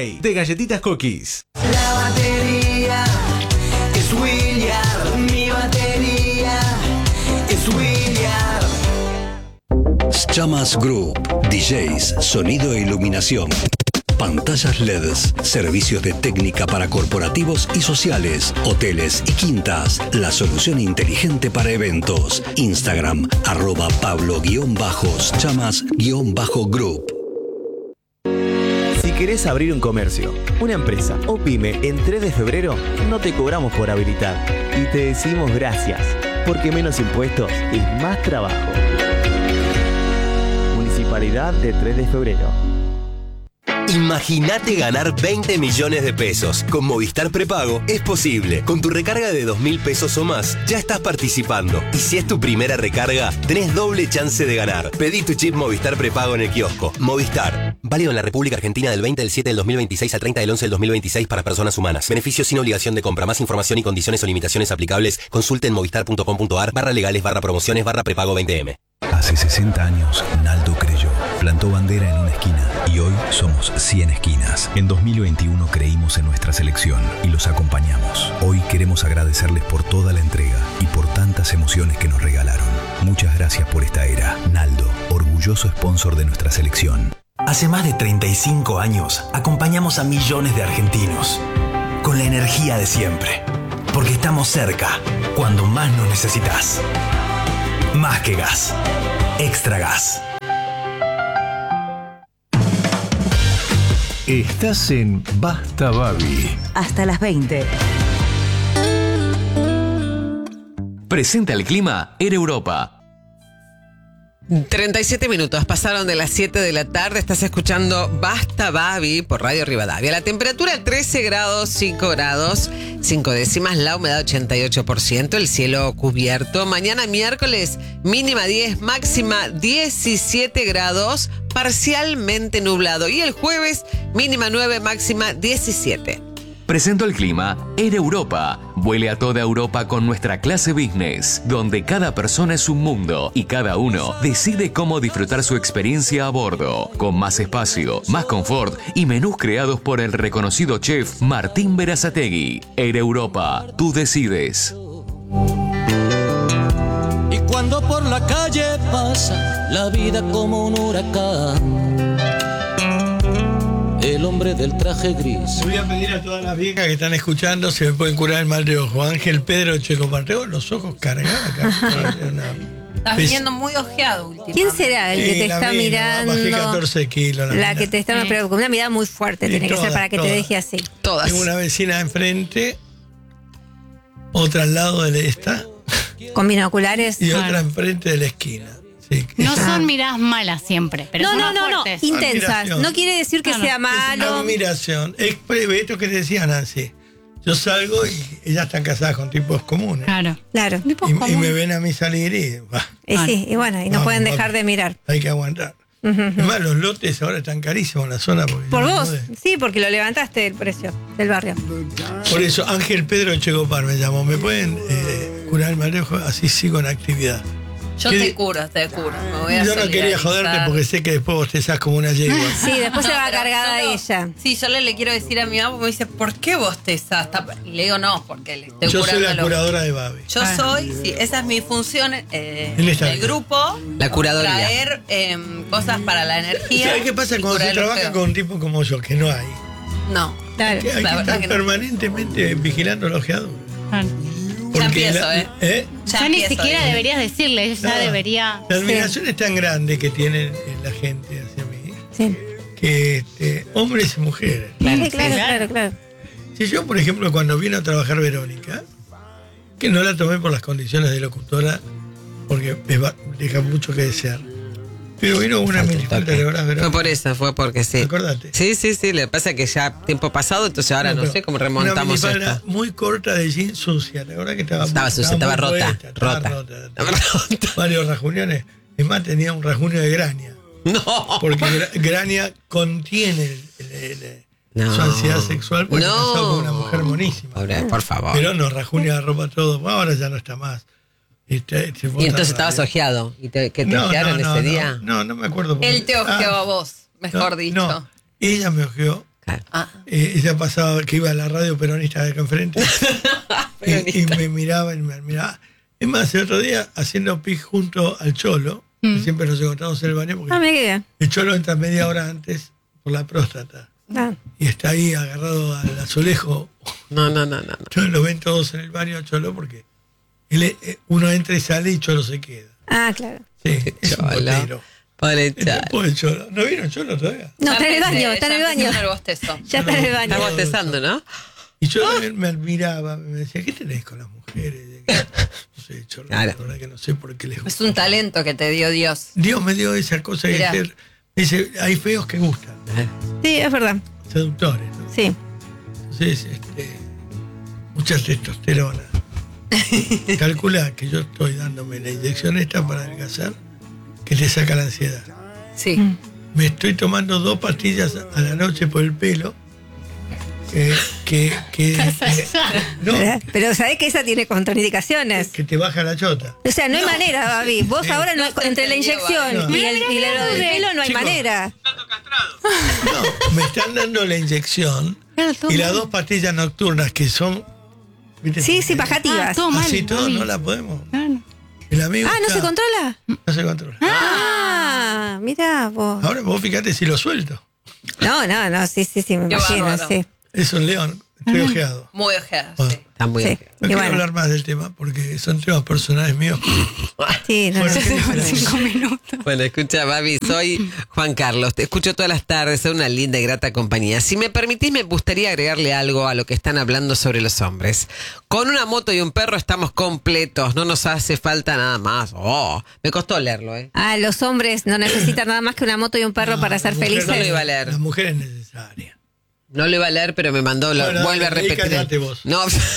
Rey de Galletitas Cookies. La batería es William, mi batería es William. Chamas Group, DJs, sonido e iluminación. Pantallas LEDs, servicios de técnica para corporativos y sociales, hoteles y quintas. La solución inteligente para eventos. Instagram, @Pablo_Chamas_Group. Si querés abrir un comercio, una empresa o pyme en 3 de febrero, no te cobramos por habilitar. Y te decimos gracias, porque menos impuestos es más trabajo. Municipalidad de 3 de febrero. Imagínate ganar 20 millones de pesos. Con Movistar Prepago es posible. Con tu recarga de 2.000 pesos o más, ya estás participando. Y si es tu primera recarga, tenés doble chance de ganar. Pedí tu chip Movistar Prepago en el kiosco. Movistar. Válido en la República Argentina del 20 del 7 del 2026 al 30 del 11 del 2026 para personas humanas. Beneficios sin obligación de compra. Más información y condiciones o limitaciones aplicables. Consulte en movistar.com.ar/legales/prepago 20M. Hace 60 años, Naldo creyó, plantó bandera en una esquina y hoy somos 100 esquinas. En 2021 creímos en nuestra selección y los acompañamos. Hoy queremos agradecerles por toda la entrega y por tantas emociones que nos regalaron. Muchas gracias por esta era. Naldo, orgulloso sponsor de nuestra selección. Hace más de 35 años acompañamos a millones de argentinos con la energía de siempre, porque estamos cerca cuando más nos necesitas. Más que gas, extra gas. Estás en Basta Babi. Hasta las 20. Presenta el clima en Europa. 37 minutos pasaron de las 7 de la tarde. Estás escuchando Basta Babi por Radio Rivadavia. La temperatura 13 grados, 5 grados, 5 décimas. La humedad 88%. El cielo cubierto. Mañana miércoles mínima 10, máxima 17 grados. Parcialmente nublado. Y el jueves mínima 9, máxima 17. Presento el clima en Europa. Vuele a toda Europa con nuestra clase business, donde cada persona es un mundo y cada uno decide cómo disfrutar su experiencia a bordo, con más espacio, más confort y menús creados por el reconocido chef Martín Berazategui. Air Europa, tú decides. Y cuando por la calle pasa la vida como un huracán, el hombre del traje gris. Voy a pedir a todas las viejas que están escuchando si me pueden curar el mal de ojo. Ángel Pedro Checo, tengo los ojos cargados acá. Estás viniendo muy ojeado últimamente. ¿Quién será el que te está mirando? Bajé 14 kilos. La que te está mirando, con una mirada muy fuerte tiene que ser para que te deje así. Todas. Tengo una vecina enfrente, otra al lado de esta. Con binoculares. Y otra enfrente de la esquina. Sí. No son miradas malas siempre, pero son fuertes. Intensas. Admiración. No quiere decir que sea malo. Es admiración. Es esto que te decía Nancy. Yo salgo y ellas están casadas con tipos comunes. Claro. Y me ven a mí salir y... Sí, y bueno, y no pueden dejar de mirar. Hay que aguantar. Es más, los lotes ahora están carísimos en la zona. Por vos, sí, porque lo levantaste el precio del barrio. Por eso, Ángel Pedro Checopar me llamó. ¿Me pueden curar el mal de ojo? Así sigo en actividad. Yo te curo. Me voy a yo no quería joderte porque sé que después vos te estás como una yegua. Sí, después se va cargada ella. Sí, yo le quiero decir a mi mamá, porque me dice, ¿por qué vos te estás? Y le digo, no, porque le estoy yo curando. Soy la curadora de Babi. Yo soy, sí, esa es mi función en el grupo. La curaduría. Traer cosas para la energía. ¿Sabes qué pasa cuando se trabaja con un tipo como yo, que no hay? No. Claro. Hay que estar permanentemente vigilando el ojeador. Ya empiezo, Ya ni siquiera deberías decirle, ya debería. La admiración es tan grande que tiene la gente hacia mí, que hombres y mujeres. Claro. Si yo, por ejemplo, cuando vino a trabajar Verónica, que no la tomé por las condiciones de locutora, porque deja mucho que desear. Pero vino una minifalda de horas, Fue por eso, fue porque sí. Acordate. Sí. Lo que pasa es que ya tiempo pasado, entonces ahora no sé cómo remontamos una minifalda esto. muy corta de jeans sucia. ¿Te acuerdas que estaba sucia, estaba rota. Varios rajuniones. Es más, tenía un rajunio de graña. No. Porque graña contiene su ansiedad sexual porque casado con una mujer monísima. Por favor. Pero no, rajunia la ropa todo. Ahora ya no está más. Y entonces estabas ojeado. ¿Y que te ojearon ese día? No me acuerdo. Él te ojeó a vos, mejor dicho. No, ella me ojeó. Ella pasaba, que iba a la radio peronista de acá enfrente. y me miraba. Es más, el otro día, haciendo pis junto al Cholo, que siempre nos encontramos en el baño, porque mira qué bien. el Cholo entra media hora antes por la próstata. Y está ahí agarrado al azulejo. No. Lo ven todos en el baño al Cholo, porque uno entra y sale y Cholo se queda. Claro. Sí, es un botero. Pobre Cholo. ¿No vino el Cholo todavía? No, está en el baño, está en el baño. Ya está en el baño. Está bostezando, ¿no? Y yo me admiraba, me decía, ¿qué tenés con las mujeres? No sé, Cholo, la verdad que no sé por qué les gusta. Es un talento que te dio Dios. Dios me dio esa cosa de ser. Dice, hay feos que gustan. Sí, es verdad. Seductores, ¿no? Sí. Entonces, mucha testosterona. Calcula que yo estoy dándome la inyección esta para adelgazar, que te saca la ansiedad. Sí. Me estoy tomando 2 pastillas a la noche por el pelo. No. Pero sabés que esa tiene contraindicaciones. Que te baja la chota. O sea, no hay manera, Babi. Vos ahora entre la inyección y el del pelo no hay manera. No, me están dando la inyección y las 2 pastillas nocturnas que son, ¿viste? Sí, bajativas. Así todo no la podemos. El amigo ¿no se controla? No se controla. Mirá vos. Ahora vos fíjate si lo suelto. No, sí, me imagino, sí. Es un león, estoy ojeado. Muy ojeado, sí. Está muy ojeado. No quiero hablar más del tema porque son temas personales míos. Sí, no, bueno, por 5 minutos. Bueno, escucha, Babi, soy Juan Carlos. Te escucho todas las tardes, soy una linda y grata compañía. Si me permitís, me gustaría agregarle algo a lo que están hablando sobre los hombres. Con una moto y un perro estamos completos, no nos hace falta nada más. Me costó leerlo, los hombres no necesitan nada más que una moto y un perro para ser felices. No lo iba a leer. La mujer es necesaria. No lo iba a leer, pero me mandó, vuelve a repetir. Cállate vos. No.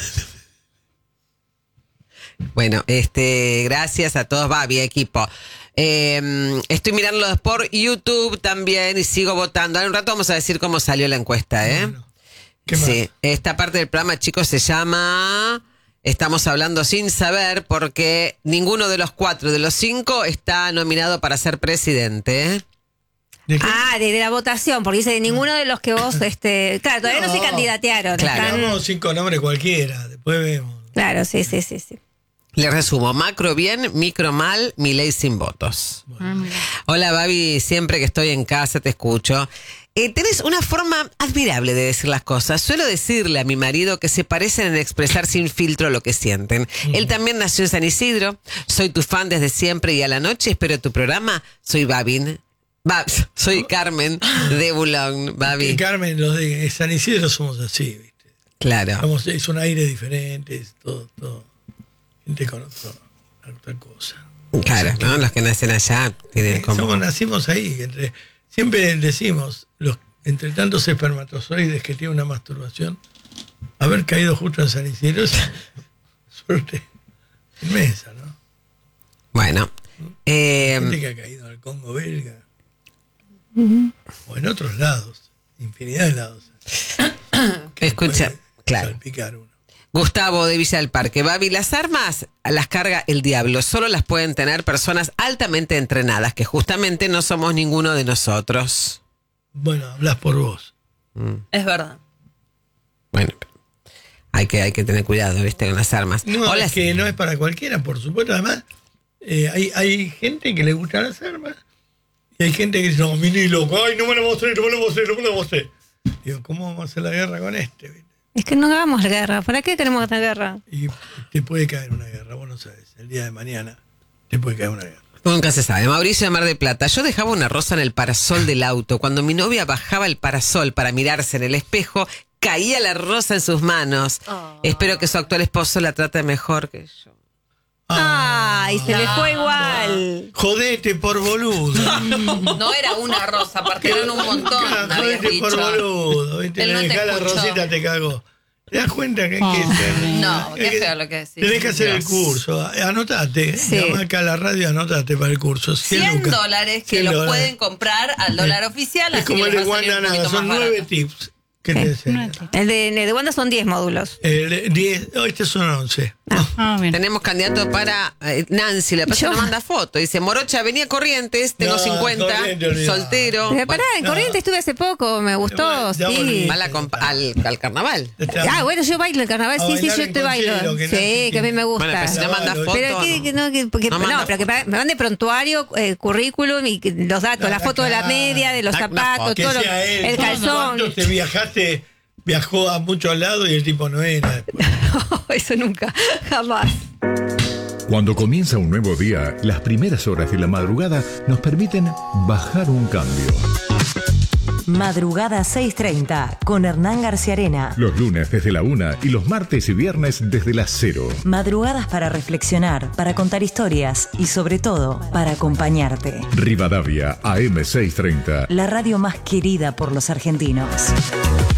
Bueno, gracias a todos, Babi, equipo. Estoy mirándolos por YouTube también y sigo votando. Ahora un rato vamos a decir cómo salió la encuesta, Bueno, ¿qué más? Sí, esta parte del programa, chicos, se llama Estamos hablando sin saber, porque ninguno de los 4 de los 5 está nominado para ser presidente, de la votación, porque dice de ninguno de los que vos, claro, todavía no se candidatearon. Claro. Tenemos 5 nombres cualquiera, después vemos. Claro, sí. Le resumo: macro bien, micro mal, Milei sin votos. Hola, Babi, siempre que estoy en casa te escucho. Tenés una forma admirable de decir las cosas. Suelo decirle a mi marido que se parecen en expresar sin filtro lo que sienten. Él también nació en San Isidro. Soy tu fan desde siempre y a la noche espero tu programa. Soy soy Carmen de Boulogne, Babi. Carmen, los de San Isidro somos así, ¿viste? Claro. Es un aire diferente, es todo. Gente con otra cosa. Claro, ¿no? Los que nacen allá tienen como... Nacimos ahí. Siempre decimos, entre tantos espermatozoides que tiene una masturbación, haber caído justo en San Isidro es suerte inmensa, ¿no? Bueno. Gente que ha caído en el Congo belga. O en otros lados, infinidad de lados. Escucha, claro. Salpicar uno. Gustavo de Villa del Parque. Babi, las armas las carga el diablo. Solo las pueden tener personas altamente entrenadas, que justamente no somos ninguno de nosotros. Bueno, hablas por vos. Es verdad. Bueno, hay que tener cuidado, ¿viste? Con las armas. No, es que no es para cualquiera, por supuesto. Además, hay gente que le gustan las armas. Y hay gente que dice, no, mini loco, ay, no me lo mostré. Digo, ¿cómo vamos a hacer la guerra con este? ¿Viste? Es que no hagamos la guerra. ¿Para qué queremos esta guerra? Y te puede caer una guerra, vos no sabes. El día de mañana te puede caer una guerra. Nunca se sabe. Mauricio de Mar del Plata. Yo dejaba una rosa en el parasol del auto. Cuando mi novia bajaba el parasol para mirarse en el espejo, caía la rosa en sus manos. Espero que su actual esposo la trate mejor que yo. Ay, se le fue igual. Jodete por boludo. No era una rosa, aparte eran un montón. Jodete por boludo. ¿Viste? Él no te dejá la escuchó. rosita, te cagó. ¿Te das cuenta que hay que ser? No, qué feo lo que decís. Tenés que hacer el curso. Anotate. Llama acá a la radio, anotate para el curso. $100 que lo pueden comprar al dólar oficial. Es así como que el de les va a salir Wanda un poquito Nada. Son más 9 barato. tips ¿Qué Sí. te dice? El de Wanda son 10 módulos. 10, este son 11. Tenemos candidato para Nancy, la persona Yo- manda foto. Dice, Morocha, venía Corrientes, tengo No, 50, Corrientes, olvidá. soltero. Pero pará, en Corrientes estuve hace poco, me gustó, Ya sí. volví. Va al carnaval. Ah, bueno, yo bailo el carnaval, A sí, bailar yo en te bailo. Conchero, que Sí, Nancy que a mí me gusta. Bueno, pero si no manda foto. Pero que no, No manda pero que me mande prontuario, currículum y los datos, la foto de la media, de los Una zapatos, foto. Que todo lo, sea él. el calzón. ¿Cuánto te viajaste? Viajó a muchos lados y el tipo no era. Eso nunca, jamás. Cuando comienza un nuevo día, las primeras horas de la madrugada nos permiten bajar un cambio. Madrugada 6:30 con Hernán García Arena. Los lunes desde la 1 y los martes y viernes desde las 0. Madrugadas para reflexionar, para contar historias y sobre todo para acompañarte. Rivadavia AM 630. La radio más querida por los argentinos.